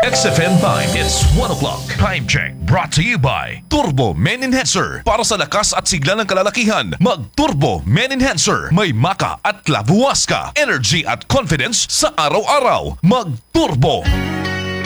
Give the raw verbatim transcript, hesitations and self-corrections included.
X F M Time, it's one o'clock. Time check brought to you by Turbo Men Enhancer. Para sa lakas at sigla ng kalalakihan, mag-Turbo Men Enhancer. May maka at labuwas ka. Energy at confidence sa araw-araw. Mag-Turbo.